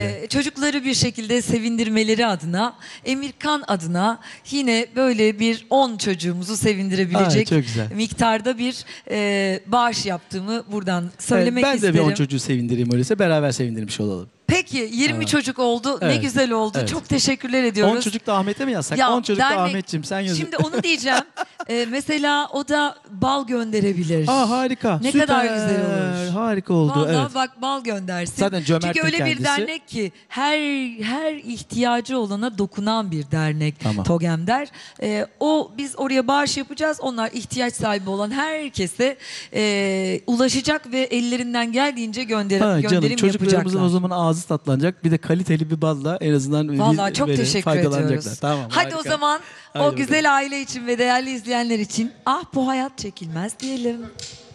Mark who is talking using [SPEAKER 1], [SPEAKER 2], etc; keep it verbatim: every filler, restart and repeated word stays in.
[SPEAKER 1] Ee, Çocukları bir şekilde sevindirmeleri adına, Emirkan adına yine böyle bir on çocuğumuzu sevindirebilecek
[SPEAKER 2] Aa, çok güzel.
[SPEAKER 1] miktarda bir e, bağış yaptığımı buradan
[SPEAKER 2] Evet,
[SPEAKER 1] söylemek
[SPEAKER 2] ben
[SPEAKER 1] isterim.
[SPEAKER 2] de bir on çocuğu sevindireyim öyleyse beraber sevindirmiş olalım.
[SPEAKER 1] Peki yirmi
[SPEAKER 2] Evet.
[SPEAKER 1] çocuk oldu. Ne
[SPEAKER 2] Evet.
[SPEAKER 1] güzel oldu.
[SPEAKER 2] Evet.
[SPEAKER 1] Çok teşekkürler ediyoruz.
[SPEAKER 2] on çocuk da Ahmet'e mi yazsak?
[SPEAKER 1] Ya,
[SPEAKER 2] on çocuk da
[SPEAKER 1] dernek-
[SPEAKER 2] Ahmet'ciğim sen yazın.
[SPEAKER 1] Şimdi onu diyeceğim. Ee, mesela o da bal gönderebilir.
[SPEAKER 2] Aa, harika.
[SPEAKER 1] Ne
[SPEAKER 2] Süper.
[SPEAKER 1] kadar güzel olur.
[SPEAKER 2] Harika oldu.
[SPEAKER 1] Vallahi
[SPEAKER 2] Evet.
[SPEAKER 1] bak bal göndersin.
[SPEAKER 2] Zaten cömerttir
[SPEAKER 1] Çünkü öyle bir
[SPEAKER 2] kendisi.
[SPEAKER 1] dernek ki her her ihtiyacı olana dokunan bir dernek
[SPEAKER 2] Tamam.
[SPEAKER 1] Togemder. Ee, o biz oraya bağış yapacağız. Onlar ihtiyaç sahibi olan herkese e, ulaşacak ve ellerinden geldiğince gönder
[SPEAKER 2] Ha, canım,
[SPEAKER 1] gönderim
[SPEAKER 2] çocuklarımızın
[SPEAKER 1] yapacaklar.
[SPEAKER 2] o zaman ağzı tatlanacak. Bir de kaliteli bir balla en azından
[SPEAKER 1] Vallahi
[SPEAKER 2] bir-
[SPEAKER 1] çok
[SPEAKER 2] böyle
[SPEAKER 1] teşekkür
[SPEAKER 2] faydalanacaklar.
[SPEAKER 1] ediyoruz.
[SPEAKER 2] Tamam,
[SPEAKER 1] Hadi
[SPEAKER 2] harika.
[SPEAKER 1] o zaman
[SPEAKER 2] Hadi
[SPEAKER 1] o
[SPEAKER 2] bakalım.
[SPEAKER 1] güzel aile için ve değerli izleyenler için ah bu hayat çekilmez diyelim.